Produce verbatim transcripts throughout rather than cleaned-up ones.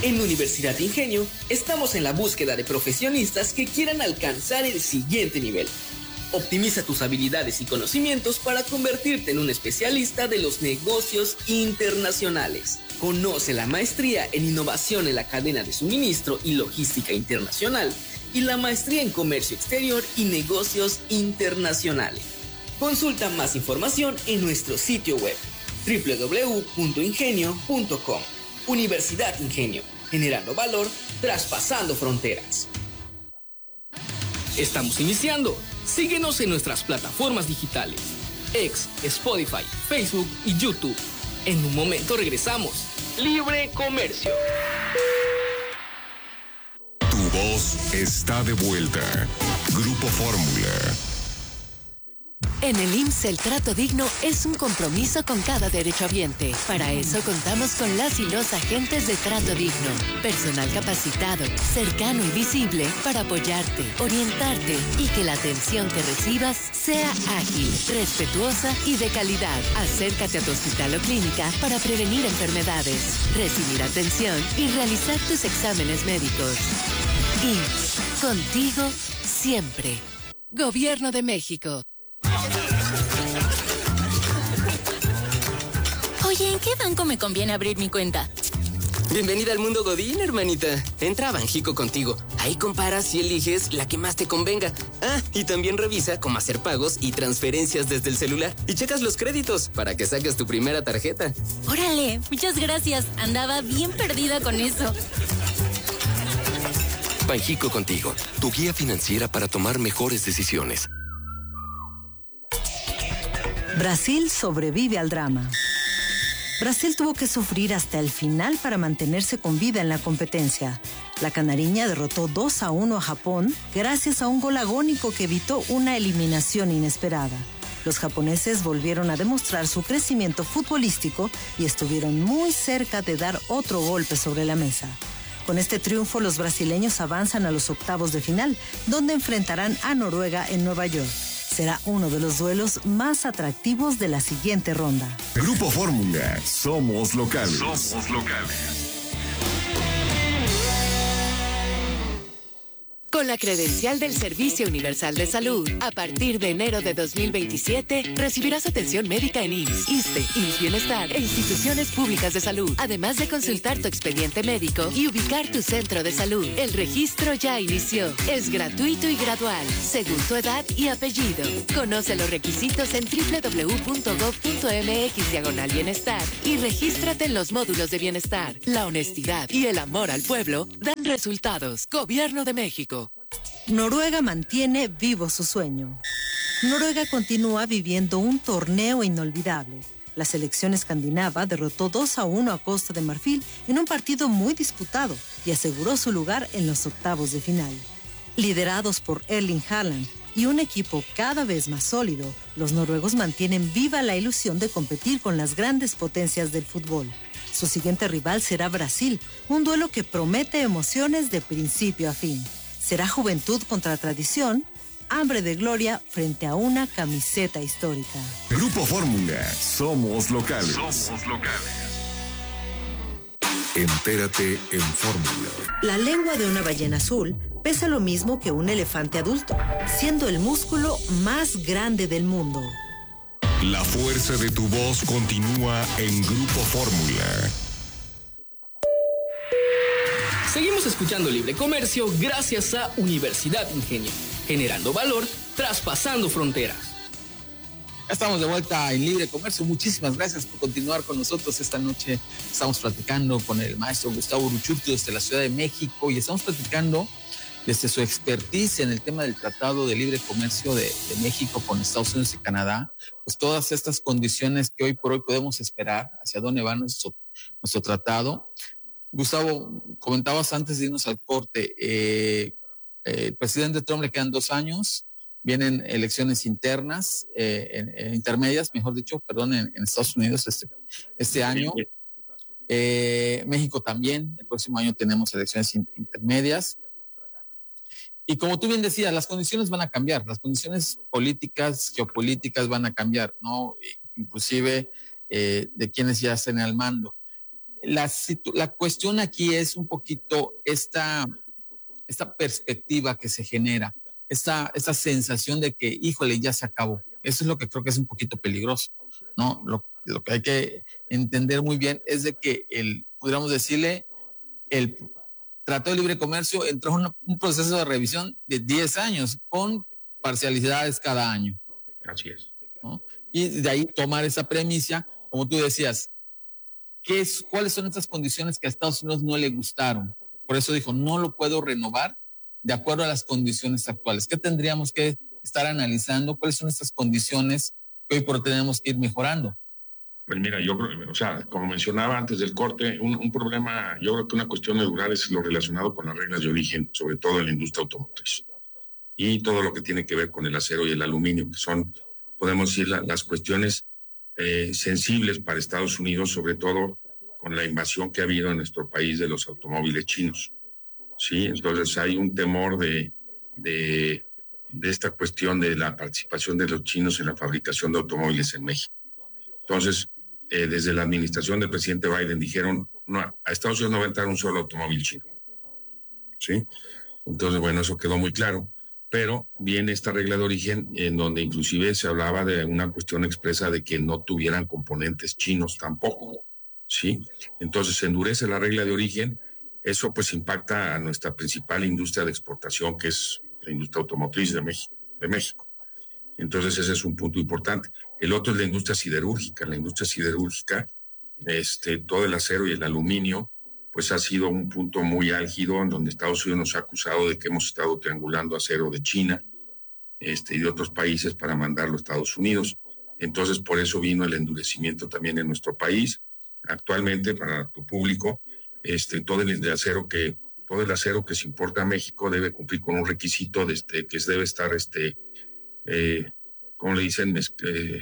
En Universidad Ingenio estamos en la búsqueda de profesionistas que quieran alcanzar el siguiente nivel. Optimiza tus habilidades y conocimientos para convertirte en un especialista de los negocios internacionales. Conoce la maestría en innovación en la cadena de suministro y logística internacional y la maestría en comercio exterior y negocios internacionales. Consulta más información en nuestro sitio web doble u doble u doble u punto ingenio punto com. Universidad Ingenio, generando valor, traspasando fronteras. Estamos iniciando. Síguenos en nuestras plataformas digitales, X, Spotify, Facebook y YouTube. En un momento regresamos. Libre Comercio. Tu voz está de vuelta. Grupo Fórmula. En el I M S S el trato digno es un compromiso con cada derechohabiente. Para eso contamos con las y los agentes de trato digno. Personal capacitado, cercano y visible para apoyarte, orientarte y que la atención que recibas sea ágil, respetuosa y de calidad. Acércate a tu hospital o clínica para prevenir enfermedades, recibir atención y realizar tus exámenes médicos. I M S S, contigo siempre. Gobierno de México. Oye, ¿en qué banco me conviene abrir mi cuenta? Bienvenida al mundo Godín, hermanita. Entra a Banjico Contigo. Ahí comparas y eliges la que más te convenga. Ah, y también revisa cómo hacer pagos y transferencias desde el celular. Y checas los créditos para que saques tu primera tarjeta. Órale, muchas gracias. Andaba bien perdida con eso. Banjico Contigo, tu guía financiera para tomar mejores decisiones. Brasil sobrevive al drama. Brasil tuvo que sufrir hasta el final para mantenerse con vida en la competencia. La canariña derrotó dos a uno a Japón gracias a un gol agónico que evitó una eliminación inesperada. Los japoneses volvieron a demostrar su crecimiento futbolístico y estuvieron muy cerca de dar otro golpe sobre la mesa. Con este triunfo, los brasileños avanzan a los octavos de final, donde enfrentarán a Noruega en Nueva York. Será uno de los duelos más atractivos de la siguiente ronda. Grupo Fórmula, somos locales. Somos locales. Con la credencial del Servicio Universal de Salud, a partir de enero de dos mil veintisiete, recibirás atención médica en I M S S, ISSSTE, I M S S Bienestar e instituciones públicas de salud, además de consultar tu expediente médico y ubicar tu centro de salud. El registro ya inició. Es gratuito y gradual, según tu edad y apellido. Conoce los requisitos en doble u doble u doble u punto gob punto mx diagonal bienestar y regístrate en los módulos de bienestar. La honestidad y el amor al pueblo dan resultados. Gobierno de México. Noruega mantiene vivo su sueño. Noruega continúa viviendo un torneo inolvidable. La selección escandinava derrotó dos a uno a Costa de Marfil en un partido muy disputado y aseguró su lugar en los octavos de final. Liderados por Erling Haaland y un equipo cada vez más sólido, los noruegos mantienen viva la ilusión de competir con las grandes potencias del fútbol. Su siguiente rival será Brasil, un duelo que promete emociones de principio a fin. Será juventud contra tradición, hambre de gloria frente a una camiseta histórica. Grupo Fórmula, somos locales. Somos locales. Entérate en Fórmula. La lengua de una ballena azul pesa lo mismo que un elefante adulto, siendo el músculo más grande del mundo. La fuerza de tu voz continúa en Grupo Fórmula. Seguimos escuchando Libre Comercio gracias a Universidad Ingenio, generando valor, traspasando fronteras. Ya estamos de vuelta en Libre Comercio. Muchísimas gracias por continuar con nosotros esta noche. Estamos platicando con el maestro Gustavo Uruchurtu desde la Ciudad de México y estamos platicando desde su expertise en el tema del Tratado de Libre Comercio de, de México con Estados Unidos y Canadá, pues todas estas condiciones que hoy por hoy podemos esperar, hacia dónde va nuestro, nuestro tratado. Gustavo, comentabas antes de irnos al corte, eh, eh, el presidente Trump le quedan dos años, vienen elecciones internas, eh, en, en intermedias, mejor dicho, perdón, en, en Estados Unidos este, este año. Eh, México también, el próximo año tenemos elecciones in, intermedias. Y como tú bien decías, las condiciones van a cambiar, las condiciones políticas, geopolíticas van a cambiar, ¿no? Inclusive eh, de quienes ya estén al mando. la, la cuestión aquí es un poquito esta, esta perspectiva que se genera, esta, esta sensación de que, híjole, ya se acabó. Eso es lo que creo que es un poquito peligroso, ¿no? Lo, lo que hay que entender muy bien es de que el, podríamos decirle, el Tratado de Libre Comercio entró en un proceso de revisión de diez años con parcialidades cada año. Así es. ¿No? Y de ahí tomar esa premisa, como tú decías, ¿qué es, ¿cuáles son estas condiciones que a Estados Unidos no le gustaron? Por eso dijo, no lo puedo renovar de acuerdo a las condiciones actuales. ¿Qué tendríamos que estar analizando? ¿Cuáles son estas condiciones que hoy por hoy tenemos que ir mejorando? Pues mira, yo creo, o sea, como mencionaba antes del corte, un, un problema, yo creo que una cuestión de durar es lo relacionado con las reglas de origen, sobre todo en la industria automotriz. Y todo lo que tiene que ver con el acero y el aluminio, que son, podemos decir, la, las cuestiones eh, sensibles para Estados Unidos, sobre todo con la invasión que ha habido en nuestro país de los automóviles chinos. Sí, entonces hay un temor de, de, de esta cuestión de la participación de los chinos en la fabricación de automóviles en México. Entonces, eh, desde la administración del presidente Biden dijeron, no, a Estados Unidos no va a entrar un solo automóvil chino. ¿Sí? Entonces, bueno, eso quedó muy claro. Pero viene esta regla de origen en donde inclusive se hablaba de una cuestión expresa de que no tuvieran componentes chinos tampoco. ¿Sí? Entonces, se endurece la regla de origen. Eso pues impacta a nuestra principal industria de exportación, que es la industria automotriz de México. De México. Entonces ese es un punto importante. El otro es la industria siderúrgica. La industria siderúrgica, este, todo el acero y el aluminio, pues ha sido un punto muy álgido en donde Estados Unidos nos ha acusado de que hemos estado triangulando acero de China este, y de otros países para mandarlo a Estados Unidos. Entonces por eso vino el endurecimiento también en nuestro país. Actualmente, para tu público, este, todo el acero que todo el acero que se importa a México debe cumplir con un requisito de este, que debe estar este Eh, como le dicen, eh,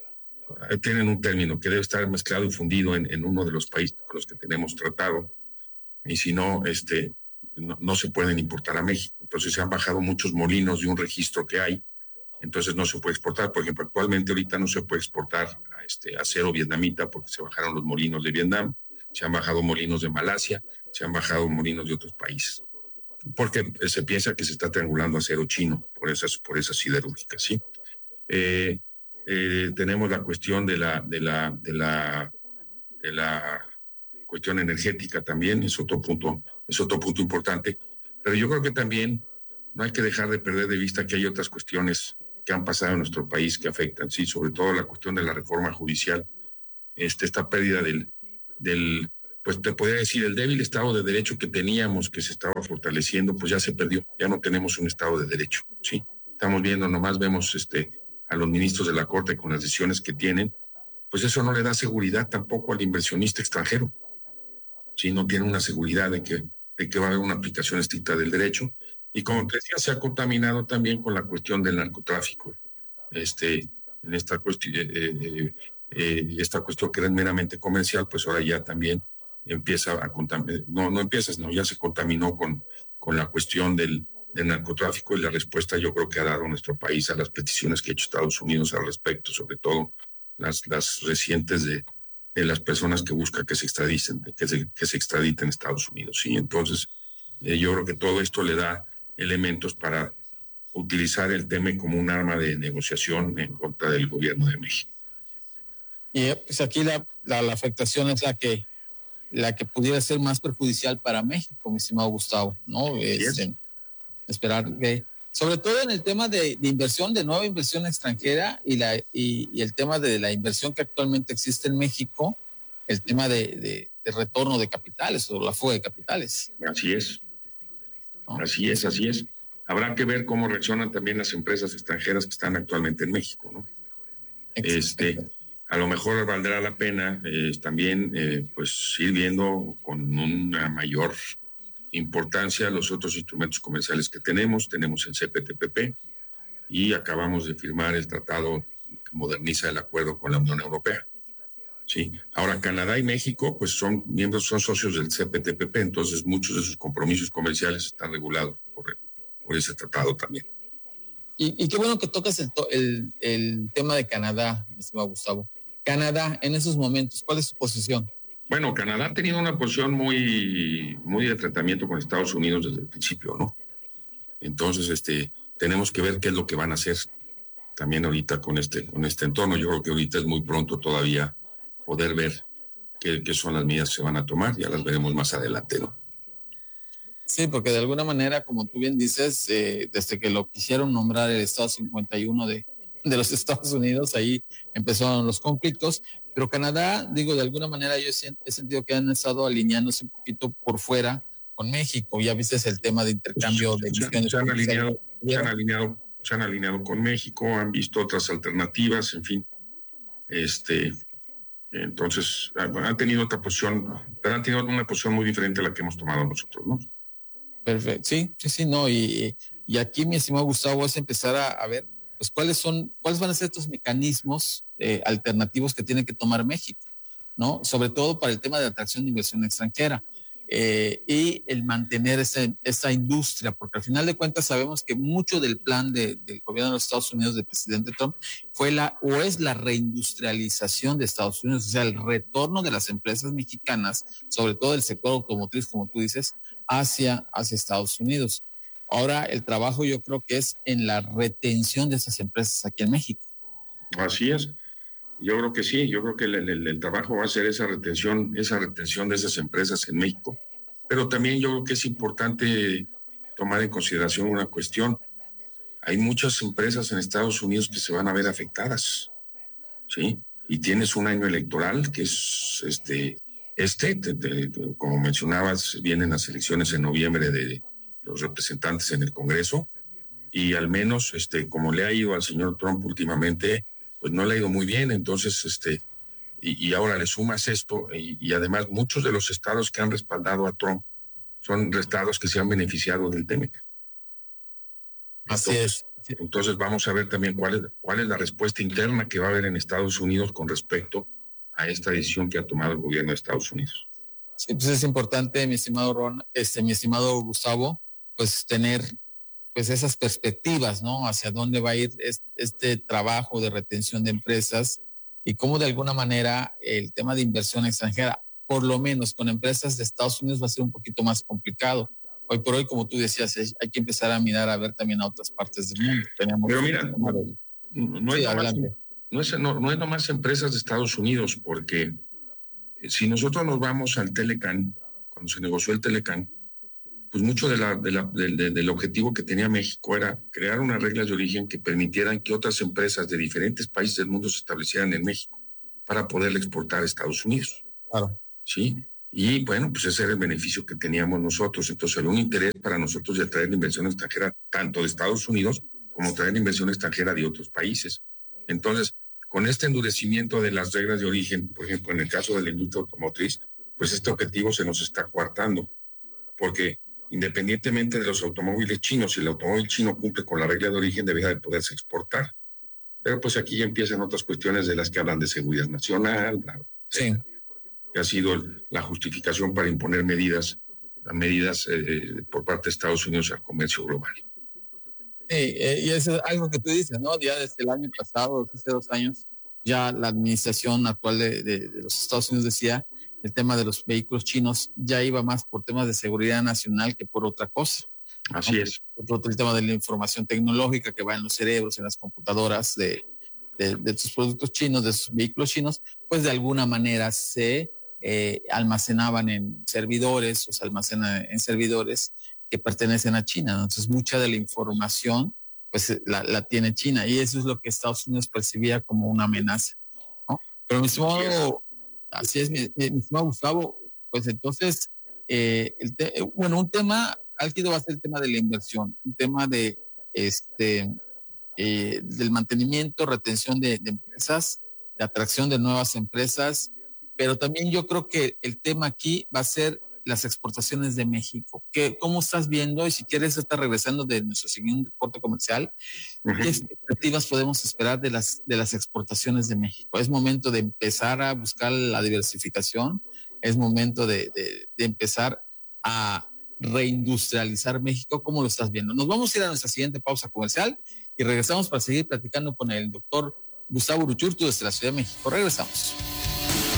tienen un término que debe estar mezclado y fundido en, en uno de los países con los que tenemos tratado, y si no, este, no, no se pueden importar a México. Entonces se han bajado muchos molinos de un registro que hay, entonces no se puede exportar. Por ejemplo, actualmente ahorita no se puede exportar a este acero vietnamita porque se bajaron los molinos de Vietnam, se han bajado molinos de Malasia, se han bajado molinos de otros países, porque se piensa que se está triangulando acero chino por esas, por esas siderúrgicas, ¿sí? Eh, eh, tenemos la cuestión de la, de la, de la, de la cuestión energética también, es otro punto, es otro punto importante, pero yo creo que también no hay que dejar de perder de vista que hay otras cuestiones que han pasado en nuestro país que afectan, sí, sobre todo la cuestión de la reforma judicial, este, esta pérdida del, del pues te podría decir, el débil Estado de Derecho que teníamos, que se estaba fortaleciendo, pues ya se perdió, ya no tenemos un Estado de Derecho, ¿sí? Estamos viendo, nomás vemos este, a los ministros de la Corte con las decisiones que tienen, pues eso no le da seguridad tampoco al inversionista extranjero, ¿sí? No tiene una seguridad de que, de que va a haber una aplicación estricta del derecho, y como te decía, se ha contaminado también con la cuestión del narcotráfico, este, en esta cuestión, eh, eh, eh, esta cuestión que era meramente comercial, pues ahora ya también empieza a contaminar, no, no empiezas, no, ya se contaminó con, con la cuestión del, del narcotráfico, y la respuesta yo creo que ha dado nuestro país a las peticiones que ha hecho Estados Unidos al respecto, sobre todo las, las recientes de, de las personas que buscan que se extraditen, que se, que se extraditen a Estados Unidos. Sí, entonces eh, yo creo que todo esto le da elementos para utilizar el tema como un arma de negociación en contra del gobierno de México. Y pues aquí la, la, la afectación es la que la que pudiera ser más perjudicial para México, mi estimado Gustavo, ¿no? Este, esperar que, sobre todo en el tema de, de inversión, de nueva inversión extranjera y, la, y, y el tema de la inversión que actualmente existe en México, el tema de, de, de retorno de capitales o la fuga de capitales. Así es, ¿no? Así es, así es. Habrá que ver cómo reaccionan también las empresas extranjeras que están actualmente en México, ¿no? Este... A lo mejor valdrá la pena eh, también eh, pues ir viendo con una mayor importancia los otros instrumentos comerciales que tenemos. Tenemos el C P T P P y acabamos de firmar el tratado que moderniza el acuerdo con la Unión Europea. Sí. Ahora, Canadá y México pues son miembros, son socios del C P T P P, entonces muchos de sus compromisos comerciales están regulados por, por ese tratado también. Y, y qué bueno que tocas el, el, el tema de Canadá, mi estimado Gustavo. Canadá, en esos momentos, ¿cuál es su posición? Bueno, Canadá ha tenido una posición muy, muy de tratamiento con Estados Unidos desde el principio, ¿no? Entonces, este, tenemos que ver qué es lo que van a hacer también ahorita con este, con este entorno. Yo creo que ahorita es muy pronto todavía poder ver qué, qué son las medidas que se van a tomar. Ya las veremos más adelante, ¿no? Sí, porque de alguna manera, como tú bien dices, eh, desde que lo quisieron nombrar el Estado cincuenta y uno de, de los Estados Unidos, ahí empezaron los conflictos. Pero Canadá, digo, de alguna manera yo he sentido que han estado alineándose un poquito por fuera con México. Ya viste el tema de intercambio de emisiones. Se han alineado, se han alineado, se han alineado con México, han visto otras alternativas, en fin. Este, entonces, han tenido otra posición, pero han tenido una posición muy diferente a la que hemos tomado nosotros, ¿no? Perfecto, sí, sí, sí, no, y, y aquí, mi estimado Gustavo, es empezar a, a ver, pues, cuáles son, cuáles van a ser estos mecanismos eh, alternativos que tiene que tomar México, ¿no? Sobre todo para el tema de atracción de inversión extranjera eh, y el mantener esa, esa industria, porque al final de cuentas sabemos que mucho del plan de, del gobierno de los Estados Unidos, del presidente Trump, fue la, o es la reindustrialización de Estados Unidos, o sea, el retorno de las empresas mexicanas, sobre todo del sector automotriz, como tú dices, hacia, hacia Estados Unidos. Ahora el trabajo yo creo que es en la retención de esas empresas aquí en México. Así es. Yo creo que sí, yo creo que el, el, el trabajo va a ser esa retención, esa retención de esas empresas en México. Pero también yo creo que es importante tomar en consideración una cuestión. Hay muchas empresas en Estados Unidos que se van a ver afectadas, ¿sí? Y tienes un año electoral que es este... Este, te, te, te, como mencionabas, vienen las elecciones en noviembre de los representantes en el Congreso y al menos, este, como le ha ido al señor Trump últimamente, pues no le ha ido muy bien. Entonces, este, y, y ahora le sumas esto y, y además muchos de los estados que han respaldado a Trump son estados que se han beneficiado del TEMEC. Así es. Entonces vamos a ver también cuál es, cuál es la respuesta interna que va a haber en Estados Unidos con respecto a esta decisión que ha tomado el gobierno de Estados Unidos. Sí, pues es importante, mi estimado Ron, este, mi estimado Gustavo, pues tener pues esas perspectivas, ¿no? Hacia dónde va a ir este, este trabajo de retención de empresas y cómo de alguna manera el tema de inversión extranjera, por lo menos con empresas de Estados Unidos, va a ser un poquito más complicado. Hoy por hoy, como tú decías, hay que empezar a mirar a ver también a otras partes del mundo. Tenemos Pero mira, no, no es sí, nomás, no es, no, no es nomás empresas de Estados Unidos, porque si nosotros nos vamos al Telecán, cuando se negoció el Telecán, pues mucho de la, de la, de, de, del objetivo que tenía México era crear unas reglas de origen que permitieran que otras empresas de diferentes países del mundo se establecieran en México para poderle exportar a Estados Unidos. Claro. Sí, y bueno, pues ese era el beneficio que teníamos nosotros. Entonces era un interés para nosotros de atraer inversión extranjera tanto de Estados Unidos como traer inversión extranjera de otros países. Entonces, con este endurecimiento de las reglas de origen, por ejemplo, en el caso de la industria automotriz, pues este objetivo se nos está coartando, porque independientemente de los automóviles chinos, si el automóvil chino cumple con la regla de origen, debería de poderse exportar. Pero pues aquí ya empiezan otras cuestiones de las que hablan de seguridad nacional, sí, que ha sido la justificación para imponer medidas, medidas eh, por parte de Estados Unidos al comercio global. Sí, eh, y eso es algo que tú dices, ¿no? Ya desde el año pasado, hace dos años, ya la administración actual de, de, de los Estados Unidos decía el tema de los vehículos chinos ya iba más por temas de seguridad nacional que por otra cosa. Así ¿no? es. El tema de la información tecnológica que va en los cerebros, en las computadoras de, de, de estos productos chinos, de esos vehículos chinos, pues de alguna manera se eh, almacenaban en servidores o se almacenan en servidores que pertenecen a China, ¿no? Entonces mucha de la información pues la, la tiene China y eso es lo que Estados Unidos percibía como una amenaza, ¿no? Pero mi estimado, así es, mi, mi estimado Gustavo, pues entonces, eh, el te, bueno, un tema álgido va a ser el tema de la inversión, un tema de este eh, del mantenimiento, retención de, de empresas, de atracción de nuevas empresas, pero también yo creo que el tema aquí va a ser las exportaciones de México. ¿Qué, ¿Cómo estás viendo? Y si quieres, estar regresando de nuestro siguiente corte comercial, uh-huh. ¿Qué expectativas podemos esperar de las, de las exportaciones de México? ¿Es momento de empezar a buscar la diversificación? ¿Es momento de, de, de empezar a reindustrializar México? ¿Cómo lo estás viendo? Nos vamos a ir a nuestra siguiente pausa comercial y regresamos para seguir platicando con el doctor Gustavo Uruchurtu desde la Ciudad de México. Regresamos.